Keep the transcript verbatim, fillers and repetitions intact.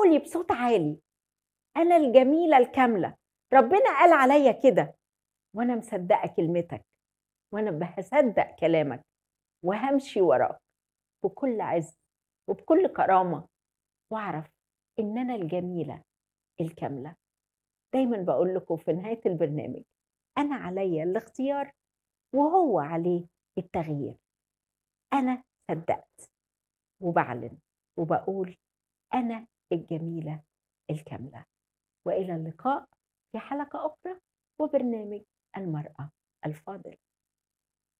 قولي بصوت عالي أنا الجميلة الكاملة، ربنا قال عليّا كده، وأنا مصدّقة كلمتك، وأنا ب هاصدّق كلامك، وهامشي وراك بكل عِزّ وبكل كرامة، وأعرف إن أنا الجميلة الكاملة. دايمًا باقول لكم في نهاية البرنامج، أنا عليّا الاختيار وهو عليه التغيير. أنا صدّقت وباعلن وباقول أنا الجميلة الكاملة. وإلى اللقاء في حلقة أخرى وبرنامج المرأة الفاضلة.